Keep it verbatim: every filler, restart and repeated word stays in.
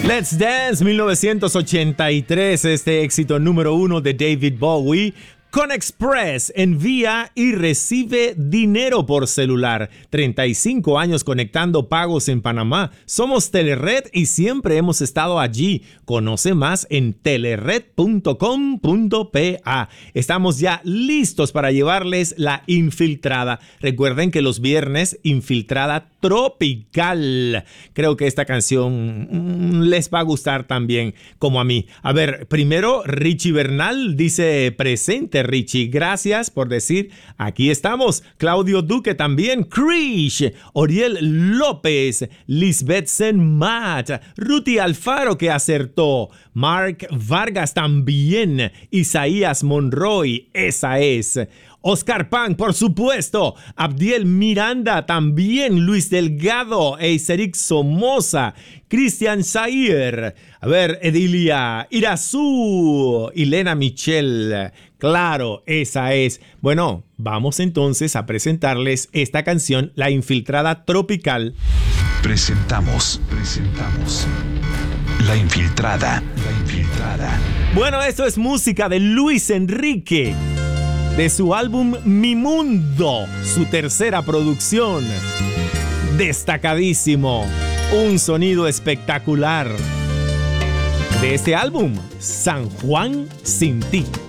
Let's Dance, mil novecientos ochenta y tres, este éxito número uno de David Bowie. Conexpress envía y recibe dinero por celular. treinta y cinco años conectando pagos en Panamá. Somos Telered y siempre hemos estado allí. Conoce más en telered punto com punto pa. Estamos ya listos para llevarles la infiltrada. Recuerden que los viernes, infiltrada tropical. Creo que esta canción mmm, les va a gustar también como a mí. A ver, primero Richie Bernal dice presente. Richie, gracias por decir aquí estamos. Claudio Duque también. Krish, Oriel López, Lisbeth Senmat, Ruti Alfaro que acertó, Mark Vargas también, Isaías Monroy, esa es. Oscar Pan, por supuesto. Abdiel Miranda también. Luis Delgado, Eiseric Somoza, Cristian Zair. A ver, Edilia Irazú, Elena Michel. Claro, esa es. Bueno, vamos entonces a presentarles esta canción, La Infiltrada Tropical. Presentamos, presentamos La Infiltrada, La Infiltrada. Bueno, esto es música de Luis Enrique, de su álbum Mi Mundo, su tercera producción. Destacadísimo, un sonido espectacular de este álbum, San Juan Sin Ti.